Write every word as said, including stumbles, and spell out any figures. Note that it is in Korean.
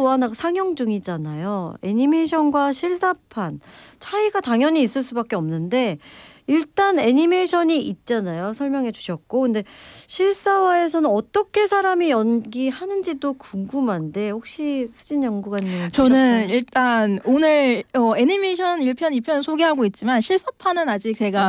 또 하나가 상영 중이잖아요. 애니메이션과 실사판 차이가 당연히 있을 수밖에 없는데 일단 애니메이션이 있잖아요. 설명해 주셨고. 근데 실사화에서는 어떻게 사람이 연기하는지도 궁금한데 혹시 수진 연구관님 저는 보셨어요? 일단 오늘 어, 애니메이션 일 편, 이 편 소개하고 있지만 실사판은 아직 제가